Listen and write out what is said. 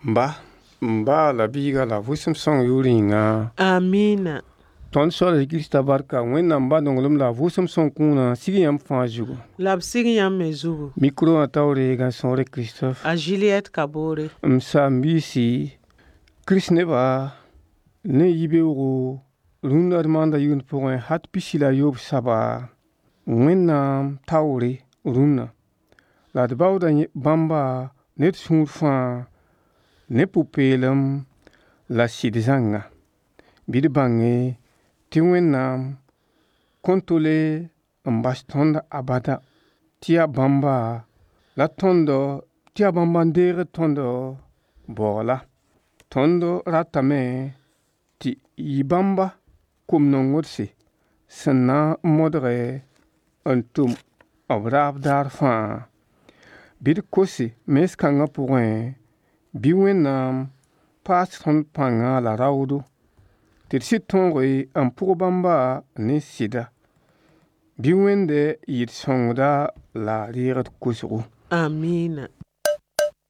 Mba la biiga la vʋɩsem sõng yʋʋrɩnga. Amiina. Tõnd soala Kiristã barka Wẽnnaam ba nonglem la vʋʋsem sõng kũunã sig yãmb fãa zugu. La b sig yãmb me zugu. Mikro wã tao reegã sõore Christophe. A Juliette Kabore. M saam-biisi Kirist nebã ne yibeoogo rũnnã d maanda yʋʋnd pʋgẽ hat pisi la yob saba Wẽnnaam taoore rũnnã la d baooda bãmba ne d sũur fãa ne pʋ-peelem la sɩd zãnga. Bɩ d bãnge tɩ Wẽnnaam kõn tole n bas tõnd abada tɩ yaa bãmba la tõnd tɩ yaa bãmba n deegd tõnd baoola. Tõnd ratame tɩ yɩ bãmba kom-nongdse sẽn na n modge n tʋm b raab daar fãa. Bɩ d kose mes-kãngã pʋgẽ bɩ Wẽnnaam paas tõnd pãnga la raoodo tɩ d sɩd tõoge n pʋg bãmba ne sɩda. Bɩ Wẽnde yɩ d sõngda la reegd kosgo. Amiina.